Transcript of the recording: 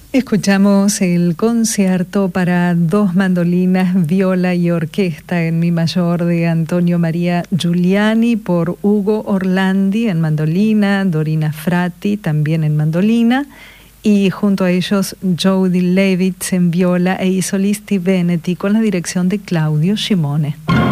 Escuchamos el concierto para dos mandolinas, viola y orquesta en mi mayor de Antonio Maria Giuliani por Ugo Orlandi en mandolina, Dorina Frati también en mandolina y junto a ellos Jody Levitz en viola e i solisti veneti con la dirección de Claudio Scimone.